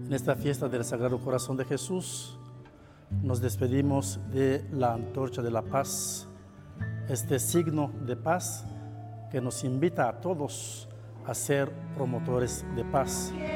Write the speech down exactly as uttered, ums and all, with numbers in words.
En esta fiesta del Sagrado Corazón de Jesús, nos despedimos de la antorcha de la paz, este signo de paz que nos invita a todos a ser promotores de paz.